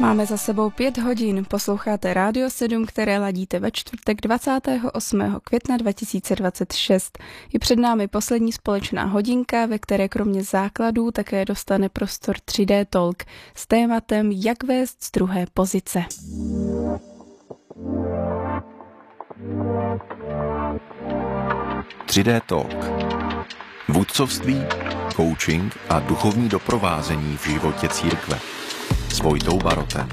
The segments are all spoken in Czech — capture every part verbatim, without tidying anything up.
Máme za sebou pět hodin, posloucháte Rádio sedm, které ladíte ve čtvrtek dvacátého osmého května dva tisíce dvacet šest. Je před námi poslední společná hodinka, ve které kromě základů také dostane prostor tři dé Talk s tématem Jak vést z druhé pozice. tři dé Talk. Vůdcovství, coaching a duchovní doprovázení v životě církve. S Vojtou Barotem.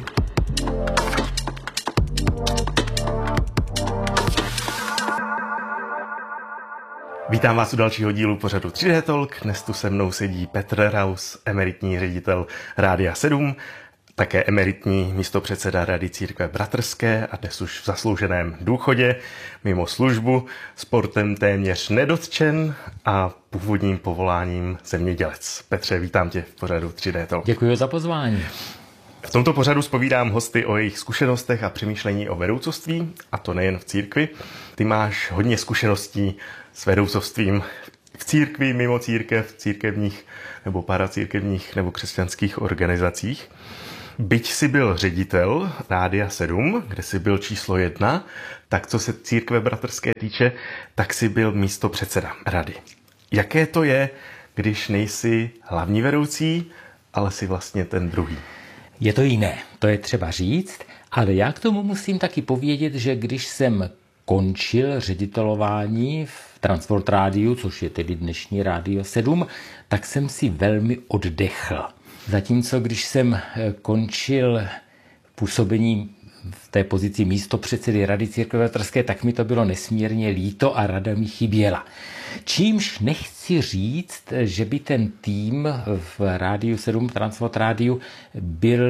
Vítám vás u dalšího dílu pořadu tři dé Talk. Dnes tu se mnou sedí Petr Raus, emeritní ředitel Rádia sedm, také emeritní místopředseda Rady církve bratrské a dnes už v zaslouženém důchodě, mimo službu, sportem téměř nedotčen a původním povoláním zemědělec. Petře, vítám tě v pořadu tři dé Talk. Děkuji za pozvání. V tomto pořadu zpovídám hosty o jejich zkušenostech a přemýšlení o vedoucovství, a to nejen v církvi. Ty máš hodně zkušeností s vedoucovstvím v církvi, mimo církev, v církevních nebo paracírkevních nebo křesťanských organizacích. Byť jsi byl ředitel Rádia sedm, kde jsi byl číslo jedna, tak co se církve bratrské týče, tak jsi byl místopředseda rady. Jaké to je, když nejsi hlavní vedoucí, ale jsi vlastně ten druhý? Je to jiné, to je třeba říct, ale já k tomu musím taky povědět, že když jsem končil ředitelování v Transworld Rádiu, což je tedy dnešní Rádio sedm, tak jsem si velmi oddechl. Zatímco když jsem končil působení v té pozici místopředsedy Rady církve bratrské, tak mi to bylo nesmírně líto a rada mi chyběla. Čímž nechci říct, že by ten tým v Rádiu sedm, Transworld Rádiu, byl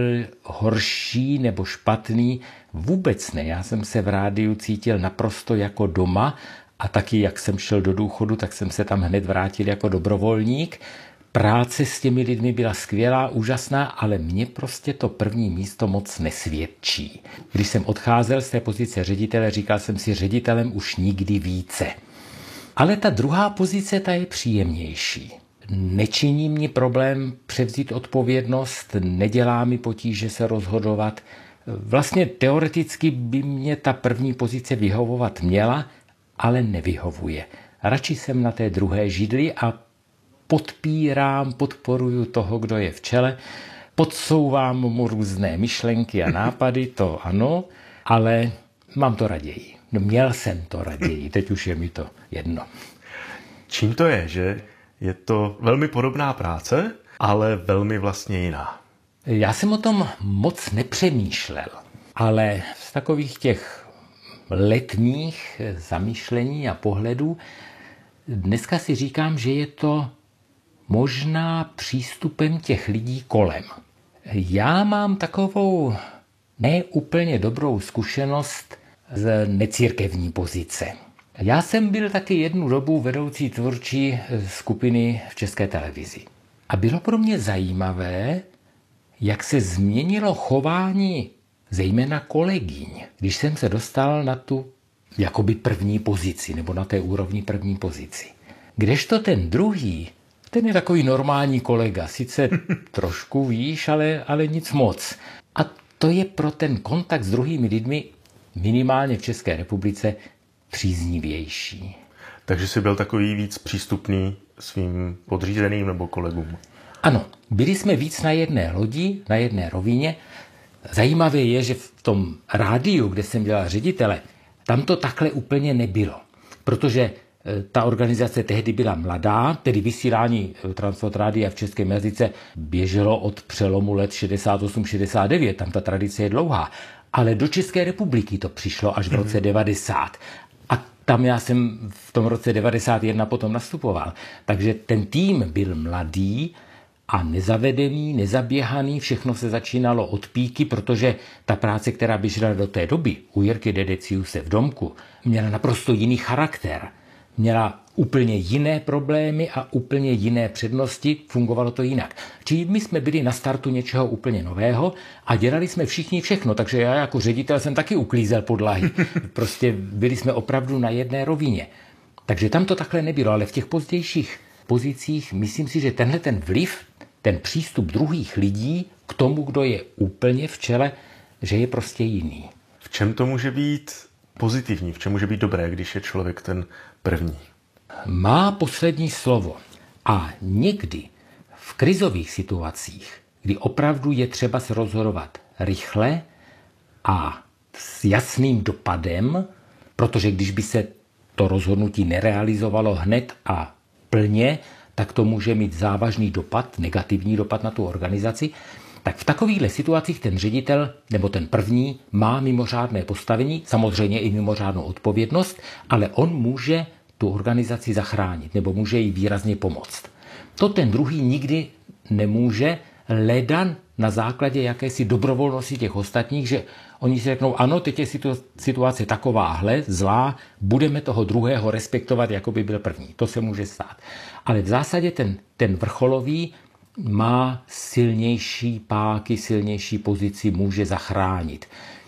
horší nebo špatný. Vůbec ne. Já jsem se v rádiu cítil naprosto jako doma a taky, jak jsem šel do důchodu, tak jsem se tam hned vrátil jako dobrovolník. Práce s těmi lidmi byla skvělá, úžasná, ale mě prostě to první místo moc nesvědčí. Když jsem odcházel z té pozice ředitele, říkal jsem si, ředitelem už nikdy více. Ale ta druhá pozice, ta je příjemnější. Nečiní mi problém převzít odpovědnost, nedělá mi potíže se rozhodovat. Vlastně teoreticky by mě ta první pozice vyhovovat měla, ale nevyhovuje. Radši jsem na té druhé židli a podpírám, podporuju toho, kdo je v čele, podsouvám mu různé myšlenky a nápady, to ano, ale mám to raději. No, měl jsem to raději, teď už je mi to jedno. Čím to je, že je to velmi podobná práce, ale velmi vlastně jiná? Já jsem o tom moc nepřemýšlel, ale z takových těch letních zamýšlení a pohledů dneska si říkám, že je to možná přístupem těch lidí kolem. Já mám takovou neúplně dobrou zkušenost z necírkevní pozice. Já jsem byl taky jednu dobu vedoucí tvůrčí skupiny v České televizi. A bylo pro mě zajímavé, jak se změnilo chování zejména kolegyň, když jsem se dostal na tu jakoby první pozici, nebo na té úrovni první pozici. Kdežto ten druhý, ten je takový normální kolega, sice trošku výš, ale, ale nic moc. A to je pro ten kontakt s druhými lidmi minimálně v České republice příznivější. Takže jsi byl takový víc přístupný svým podřízeným nebo kolegům? Ano, byli jsme víc na jedné lodi, na jedné rovině. Zajímavé je, že v tom rádiu, kde jsem dělal ředitele, tam to takhle úplně nebylo. Protože ta organizace tehdy byla mladá, tedy vysílání Transworld Rádia v českém jazyce běželo od přelomu let šedesát osm šedesát devět, tam ta tradice je dlouhá. Ale do České republiky to přišlo až v roce devadesát. A tam já jsem v tom roce devadesát jedna potom nastupoval. Takže ten tým byl mladý a nezavedený, nezaběhaný, všechno se začínalo od píky, protože ta práce, která běžela do té doby u Jirky Dedeciuse v Domku, měla naprosto jiný charakter. Měla úplně jiné problémy a úplně jiné přednosti, fungovalo to jinak. Čili my jsme byli na startu něčeho úplně nového a dělali jsme všichni všechno, takže já jako ředitel jsem taky uklízel podlahy. Prostě byli jsme opravdu na jedné rovině. Takže tam to takhle nebylo, ale v těch pozdějších pozicích myslím si, že tenhle ten vliv, ten přístup druhých lidí k tomu, kdo je úplně v čele, že je prostě jiný. V čem to může být pozitivní, v čem může být dobré, když je člověk ten první? Má poslední slovo. A někdy v krizových situacích, kdy opravdu je třeba se rozhodovat rychle a s jasným dopadem, protože když by se to rozhodnutí nerealizovalo hned a plně, tak to může mít závažný dopad, negativní dopad na tu organizaci, tak v takovýchhle situacích ten ředitel nebo ten první má mimořádné postavení, samozřejmě i mimořádnou odpovědnost, ale on může tu organizaci zachránit nebo může jí výrazně pomoct. To ten druhý nikdy nemůže, leda na základě jakési dobrovolnosti těch ostatních, že oni si řeknou, ano, teď je situace takováhle, zlá, budeme toho druhého respektovat, jako by byl první. To se může stát. Ale v zásadě ten, ten vrcholový má silnější páky, silnější pozici, může zachránit.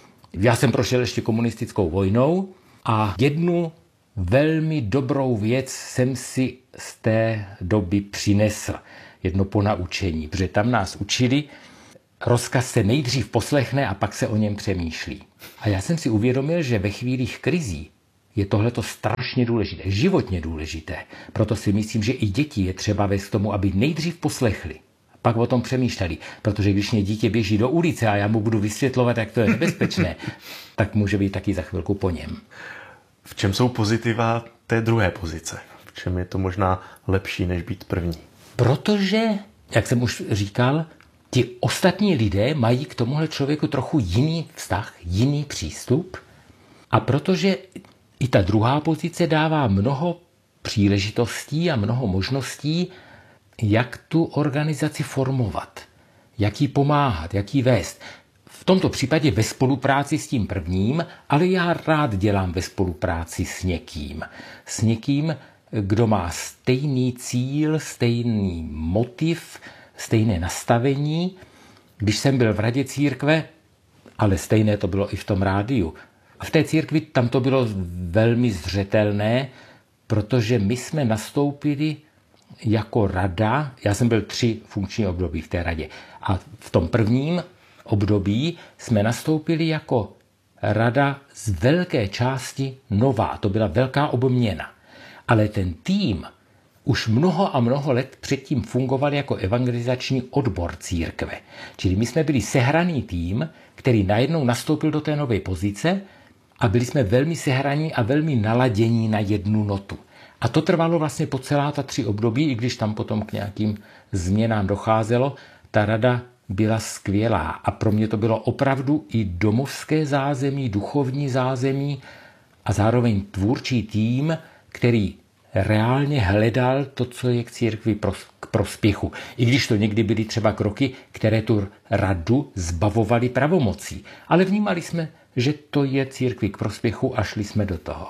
Já jsem prošel ještě komunistickou vojnou a jednu velmi dobrou věc jsem si z té doby přinesl. Jedno ponaučení, protože tam nás učili, rozkaz se nejdřív poslechne a pak se o něm přemýšlí. A já jsem si uvědomil, že ve chvílích krizí je tohleto strašně důležité, životně důležité. Proto si myslím, že i děti je třeba vést k tomu, aby nejdřív poslechli, pak o tom přemýšleli. Protože když mě dítě běží do ulice a já mu budu vysvětlovat, jak to je nebezpečné, tak může být taky za chvilku po něm. V čem jsou pozitiva té druhé pozice? V čem je to možná lepší, než být první? Protože, jak jsem už říkal, ti ostatní lidé mají k tomuhle člověku trochu jiný vztah, jiný přístup. A protože i ta druhá pozice dává mnoho příležitostí a mnoho možností, jak tu organizaci formovat, jak jí pomáhat, jak jí vést. V tomto případě ve spolupráci s tím prvním, ale já rád dělám ve spolupráci s někým. S někým, kdo má stejný cíl, stejný motiv, stejné nastavení. Když jsem byl v radě církve, ale stejné to bylo i v tom rádiu. A v té církvi tam to bylo velmi zřetelné, protože my jsme nastoupili jako rada, já jsem byl tři funkční období v té radě, a v tom prvním období jsme nastoupili jako rada z velké části nová. To byla velká obměna. Ale ten tým už mnoho a mnoho let předtím fungoval jako evangelizační odbor církve. Čili my jsme byli sehraný tým, který najednou nastoupil do té nové pozice a byli jsme velmi sehraní a velmi naladění na jednu notu. A to trvalo vlastně po celá ta tři období, i když tam potom k nějakým změnám docházelo. Ta rada byla skvělá a pro mě to bylo opravdu i domovské zázemí, duchovní zázemí a zároveň tvůrčí tým, který reálně hledal to, co je k církvi k prospěchu. I když to někdy byly třeba kroky, které tu radu zbavovaly pravomocí. Ale vnímali jsme, že to je církvi k prospěchu a šli jsme do toho.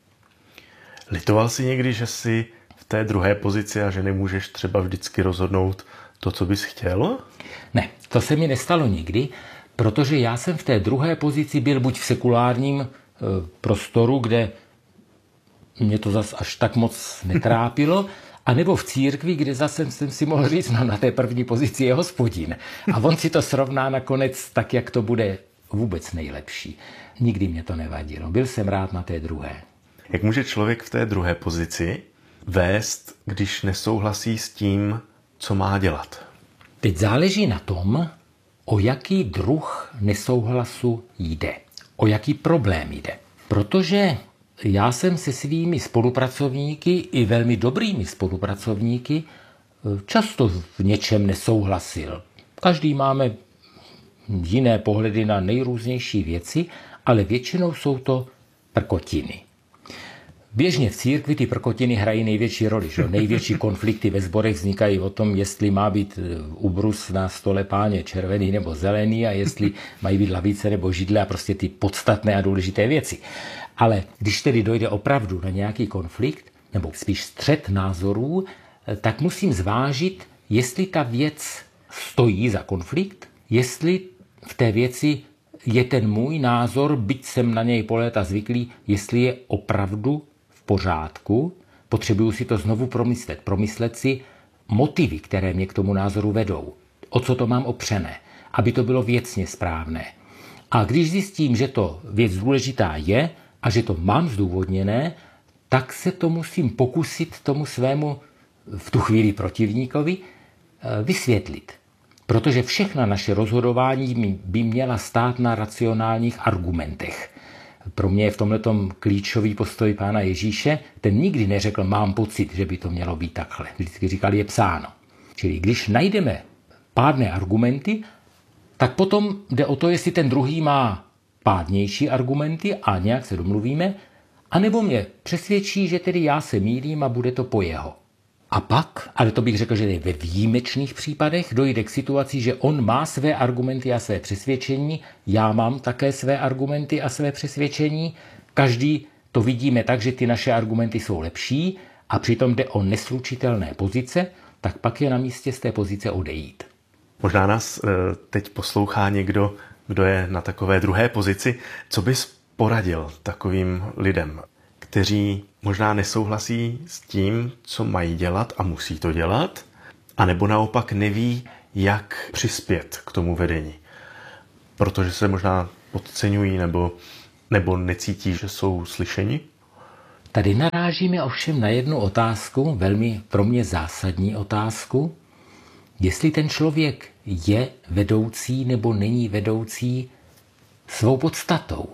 Litoval jsi někdy, že jsi v té druhé pozici a že nemůžeš třeba vždycky rozhodnout to, co bys chtěl? Ne, to se mi nestalo nikdy, protože já jsem v té druhé pozici byl buď v sekulárním e, prostoru, kde mě to zas až tak moc netrápilo, anebo v církvi, kde zase jsem si mohl říct, no na té první pozici je Hospodin. A on si to srovná nakonec tak, jak to bude vůbec nejlepší. Nikdy mě to nevadilo. Byl jsem rád na té druhé. Jak může člověk v té druhé pozici vést, když nesouhlasí s tím, co má dělat? Teď záleží na tom, o jaký druh nesouhlasu jde. O jaký problém jde. Protože já jsem se svými spolupracovníky i velmi dobrými spolupracovníky často v něčem nesouhlasil. Každý máme jiné pohledy na nejrůznější věci, ale většinou jsou to prkotiny. Běžně v církvi ty prkotiny hrají největší roli. Že? Největší konflikty ve sborech vznikají o tom, jestli má být ubrus na stole páně červený nebo zelený a jestli mají být lavice nebo židle a prostě ty podstatné a důležité věci. Ale když tedy dojde opravdu na nějaký konflikt, nebo spíš střet názorů, tak musím zvážit, jestli ta věc stojí za konflikt, jestli v té věci je ten můj názor, byť jsem na něj po léta zvyklý, jestli je opravdu v pořádku, potřebuju si to znovu promyslet. Promyslet si motivy, které mě k tomu názoru vedou. O co to mám opřené. aby to bylo věcně správné. A když zjistím, že to věc důležitá je a že to mám zdůvodněné, tak se to musím pokusit tomu svému v tu chvíli protivníkovi vysvětlit. Protože všechna naše rozhodování by měla stát na racionálních argumentech. Pro mě je v tomhletom klíčový postoj pána Ježíše. Ten nikdy neřekl, mám pocit, že by to mělo být takhle. Vždycky říkal, je psáno. Čili když najdeme pádné argumenty, tak potom jde o to, jestli ten druhý má pádnější argumenty a nějak se domluvíme, anebo mě přesvědčí, že tedy já se mýlím a bude to po jeho. A pak, ale to bych řekl, že je ve výjimečných případech, dojde k situaci, že on má své argumenty a své přesvědčení, já mám také své argumenty a své přesvědčení, každý to vidíme tak, že ty naše argumenty jsou lepší a přitom jde o neslučitelné pozice, tak pak je na místě z té pozice odejít. Možná nás teď poslouchá někdo, kdo je na takové druhé pozici. Co bys poradil takovým lidem, kteří možná nesouhlasí s tím, co mají dělat a musí to dělat, anebo naopak neví, jak přispět k tomu vedení, protože se možná podceňují nebo, nebo necítí, že jsou slyšeni? Tady narážíme ovšem na jednu otázku, velmi pro mě zásadní otázku, jestli ten člověk je vedoucí nebo není vedoucí svou podstatou.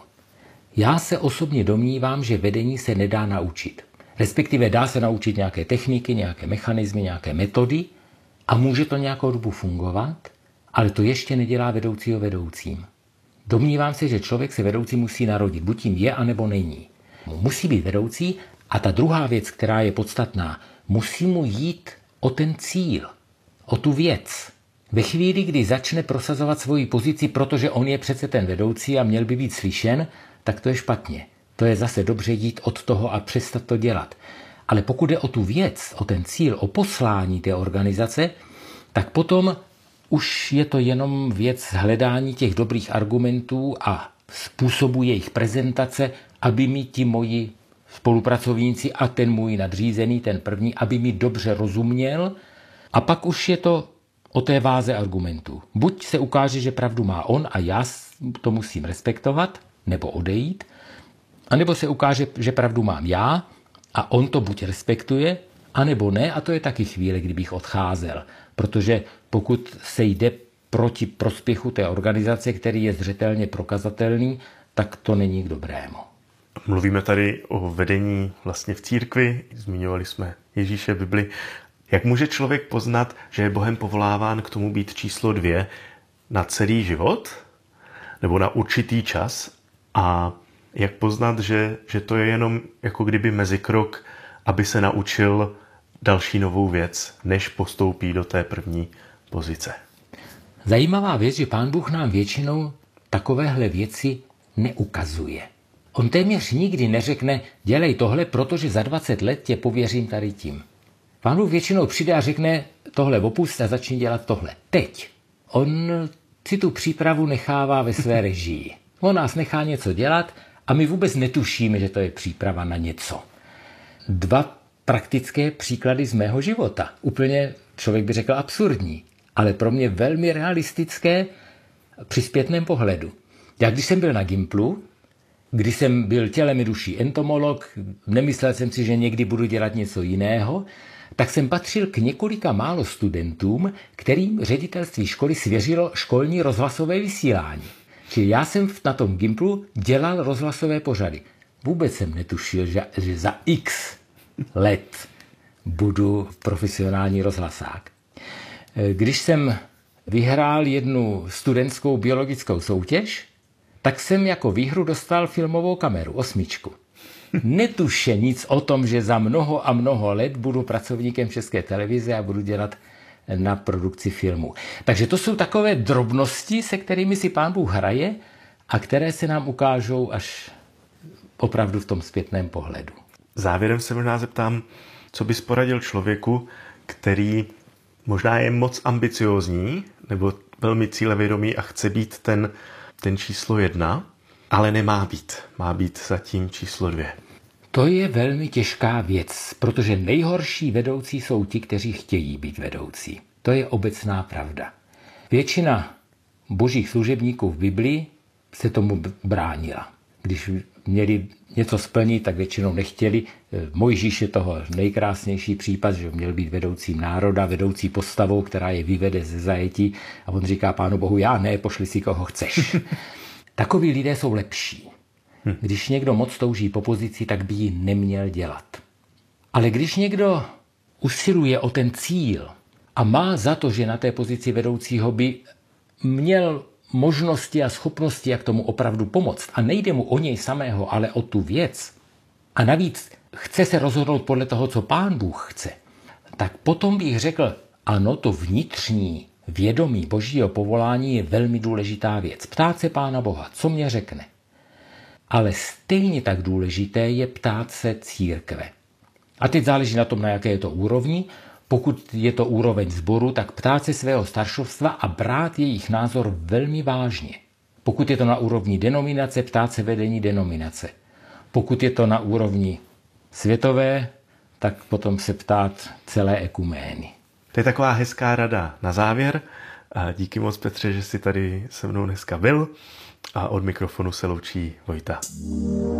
Já se osobně domnívám, že vedení se nedá naučit. Respektive dá se naučit nějaké techniky, nějaké mechanismy, nějaké metody a může to nějakou dobu fungovat, ale to ještě nedělá vedoucího vedoucím. Domnívám se, že člověk se vedoucí musí narodit, buď tím je, anebo není. Musí být vedoucí a ta druhá věc, která je podstatná, musí mu jít o ten cíl, o tu věc. Ve chvíli, kdy začne prosazovat svoji pozici, protože on je přece ten vedoucí a měl by být slyšen, tak to je špatně. To je zase dobře jít od toho a přestat to dělat. Ale pokud jde o tu věc, o ten cíl, o poslání té organizace, tak potom už je to jenom věc hledání těch dobrých argumentů a způsobu jejich prezentace, aby mi ti moji spolupracovníci a ten můj nadřízený, ten první, aby mi dobře rozuměl. A pak už je to o té váze argumentů. Buď se ukáže, že pravdu má on a já to musím respektovat, nebo odejít, anebo se ukáže, že pravdu mám já a on to buď respektuje, anebo ne, a to je taky chvíle, kdybych odcházel. Protože pokud se jde proti prospěchu té organizace, který je zřetelně prokazatelný, tak to není k dobrému. Mluvíme tady o vedení vlastně v církvi, zmiňovali jsme Ježíše, Bibli. Jak může člověk poznat, že je Bohem povoláván k tomu být číslo dvě na celý život nebo na určitý čas? A jak poznat, že, že to je jenom jako kdyby mezikrok, aby se naučil další novou věc, než postoupí do té první pozice? Zajímavá věc, že Pán Bůh nám většinou takovéhle věci neukazuje. On téměř nikdy neřekne, dělej tohle, protože za dvacet let tě pověřím tady tím. Pán Bůh většinou přijde a řekne, tohle opust a začni dělat tohle. Teď. On si tu přípravu nechává ve své režii. On nás nechá něco dělat a my vůbec netušíme, že to je příprava na něco. Dva praktické příklady z mého života. Úplně člověk by řekl absurdní, ale pro mě velmi realistické při zpětném pohledu. Já když jsem byl na Gimplu, když jsem byl tělem i duší entomolog, nemyslel jsem si, že někdy budu dělat něco jiného, tak jsem patřil k několika málo studentům, kterým ředitelství školy svěřilo školní rozhlasové vysílání. Čili já jsem na tom Gimplu dělal rozhlasové pořady. Vůbec jsem netušil, že, že za x let budu profesionální rozhlasák. Když jsem vyhrál jednu studentskou biologickou soutěž, tak jsem jako výhru dostal filmovou kameru, osmičku. Netuše nic o tom, že za mnoho a mnoho let budu pracovníkem České televize a budu dělat na produkci filmu. Takže to jsou takové drobnosti, se kterými si Pán Bůh hraje a které se nám ukážou až opravdu v tom zpětném pohledu. Závěrem se možná zeptám, co bys poradil člověku, který možná je moc ambiciózní nebo velmi cílevědomý a chce být ten, ten číslo jedna, ale nemá být. Má být zatím číslo dvě. To je velmi těžká věc, protože nejhorší vedoucí jsou ti, kteří chtějí být vedoucí. To je obecná pravda. Většina božích služebníků v Biblii se tomu bránila. Když měli něco splnit, tak většinou nechtěli. Mojžíš je toho nejkrásnější případ, že měl být vedoucím národa, vedoucí postavou, která je vyvede ze zajetí a on říká Pánu Bohu, já ne, pošli si koho chceš. Takoví lidé jsou lepší. Když někdo moc touží po pozici, tak by ji neměl dělat. Ale když někdo usiluje o ten cíl a má za to, že na té pozici vedoucího by měl možnosti a schopnosti, jak tomu opravdu pomoct. A nejde mu o něj samého, ale o tu věc. A navíc chce se rozhodnout podle toho, co Pán Bůh chce. Tak potom bych řekl, ano, to vnitřní vědomí božího povolání je velmi důležitá věc. Ptát se Pána Boha, co mě řekne. Ale stejně tak důležité je ptát se církve. A teď záleží na tom, na jaké je to úrovni. Pokud je to úroveň sboru, tak ptát se svého staršovstva a brát jejich názor velmi vážně. Pokud je to na úrovni denominace, ptát se vedení denominace. Pokud je to na úrovni světové, tak potom se ptát celé ekumény. To je taková hezká rada na závěr. A díky moc, Petře, že jsi tady se mnou dneska byl. A od mikrofonu se loučí Vojta.